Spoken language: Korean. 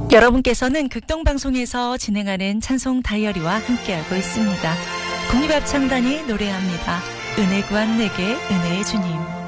여러분께서는 극동방송에서 진행하는 찬송 다이어리와 함께하고 있습니다. 국립합창단이 노래합니다. 은혜 구한 내게 은혜의 주님.